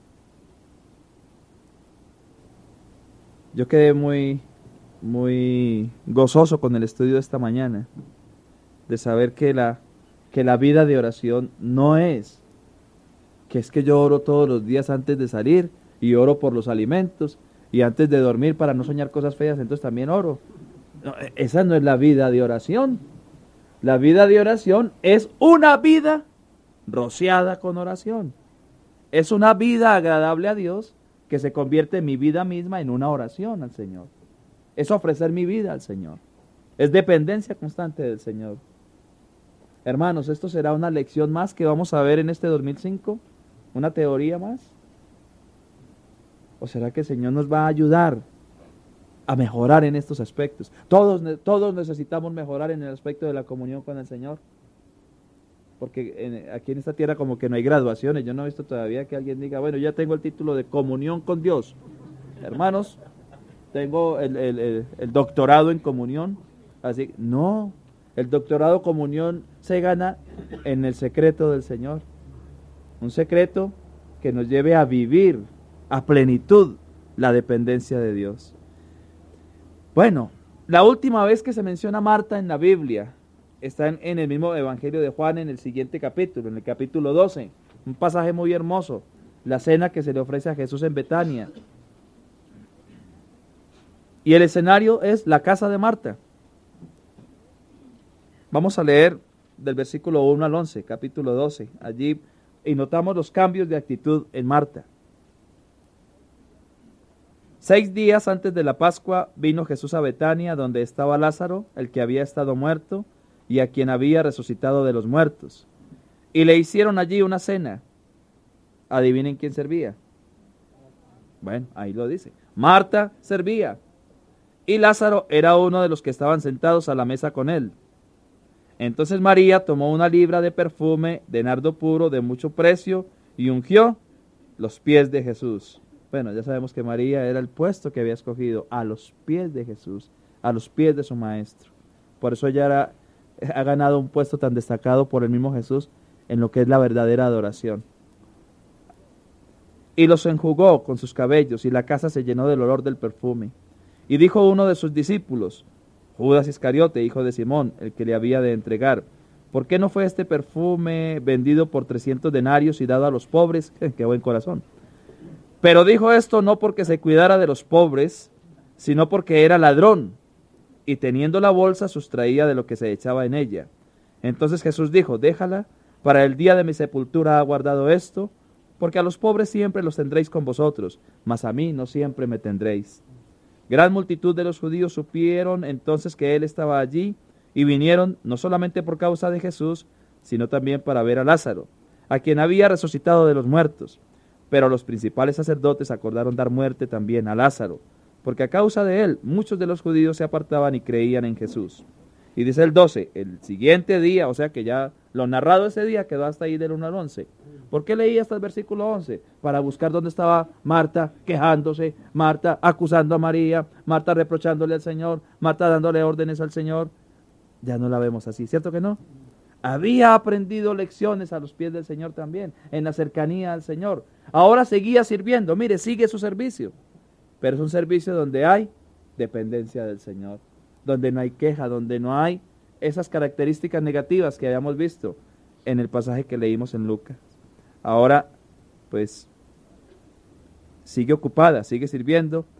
Yo quedé muy gozoso con el estudio de esta mañana, de saber que la vida de oración no es que yo oro todos los días antes de salir y oro por los alimentos y antes de dormir para no soñar cosas feas, entonces también oro. No, esa no es la vida de oración. La vida de oración es una vida rociada con oración. Es una vida agradable a Dios que se convierte en mi vida misma en una oración al Señor. Es ofrecer mi vida al Señor. Es dependencia constante del Señor. Hermanos, esto será una lección más que vamos a ver en este 2005, una teoría más. ¿O será que el Señor nos va a ayudar a mejorar en estos aspectos? Todos necesitamos mejorar en el aspecto de la comunión con el Señor. Porque aquí en esta tierra como que no hay graduaciones. Yo no he visto todavía que alguien diga, bueno, ya tengo el título de comunión con Dios. Hermanos, tengo el doctorado en comunión. Así, no, el doctorado comunión se gana en el secreto del Señor. Un secreto que nos lleve a vivir a plenitud la dependencia de Dios. Bueno, la última vez que se menciona a Marta en la Biblia está en el mismo Evangelio de Juan, en el siguiente capítulo, en el capítulo 12. Un pasaje muy hermoso, la cena que se le ofrece a Jesús en Betania. Y el escenario es la casa de Marta. Vamos a leer del versículo 1 al 11, capítulo 12, allí, y notamos los cambios de actitud en Marta. 6 días antes de la Pascua vino Jesús a Betania, donde estaba Lázaro, el que había estado muerto, y a quien había resucitado de los muertos. Y le hicieron allí una cena. Adivinen quién servía. Bueno, ahí lo dice. Marta servía. Y Lázaro era uno de los que estaban sentados a la mesa con él. Entonces María tomó una libra de perfume de nardo puro de mucho precio y ungió los pies de Jesús. Bueno, ya sabemos que María era el puesto que había escogido, a los pies de Jesús, a los pies de su maestro. Por eso ella ha ganado un puesto tan destacado por el mismo Jesús en lo que es la verdadera adoración. Y los enjugó con sus cabellos, y la casa se llenó del olor del perfume. Y dijo uno de sus discípulos, Judas Iscariote, hijo de Simón, el que le había de entregar, ¿por qué no fue este perfume vendido por 300 denarios y dado a los pobres? ¡Qué buen corazón! Pero dijo esto no porque se cuidara de los pobres, sino porque era ladrón, y teniendo la bolsa sustraía de lo que se echaba en ella. Entonces Jesús dijo, déjala, para el día de mi sepultura ha guardado esto, porque a los pobres siempre los tendréis con vosotros, mas a mí no siempre me tendréis. Gran multitud de los judíos supieron entonces que él estaba allí, y vinieron no solamente por causa de Jesús, sino también para ver a Lázaro, a quien había resucitado de los muertos. Pero los principales sacerdotes acordaron dar muerte también a Lázaro, porque a causa de él muchos de los judíos se apartaban y creían en Jesús. Y dice el 12, el siguiente día, o sea que ya lo narrado ese día quedó hasta ahí del 1 al 11. ¿Por qué leí hasta el versículo 11? Para buscar dónde estaba Marta quejándose, Marta acusando a María, Marta reprochándole al Señor, Marta dándole órdenes al Señor. Ya no la vemos así, ¿cierto que no? Había aprendido lecciones a los pies del Señor también, en la cercanía al Señor. Ahora seguía sirviendo, mire, sigue su servicio. Pero es un servicio donde hay dependencia del Señor, donde no hay queja, donde no hay esas características negativas que habíamos visto en el pasaje que leímos en Lucas. Ahora, pues, sigue ocupada, sigue sirviendo